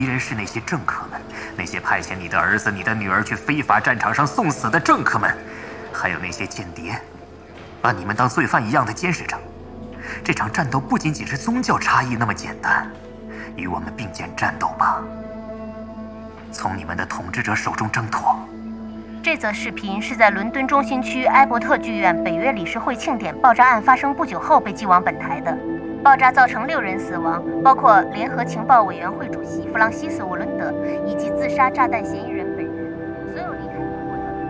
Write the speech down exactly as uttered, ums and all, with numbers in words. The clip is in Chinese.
敌人是那些政客们，那些派遣你的儿子、你的女儿去非法战场上送死的政客们，还有那些间谍，把你们当罪犯一样的监视着。这场战斗不仅仅是宗教差异那么简单，与我们并肩战斗吧，从你们的统治者手中挣脱。 这则视频是在伦敦中心区埃伯特剧院北约理事会庆典爆炸案发生不久后被寄往本台的。爆炸造成六人死亡，包括联合情报委员会主席弗朗西斯·沃伦德以及自杀炸弹嫌疑人。